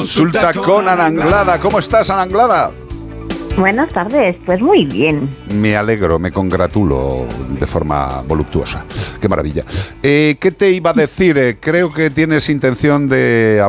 Consulta con Ana Anglada. ¿Cómo estás, Ana Anglada? Buenas tardes, pues muy bien. Me alegro, me congratulo de forma voluptuosa. Qué maravilla. ¿Qué te iba a decir? Creo que tienes intención de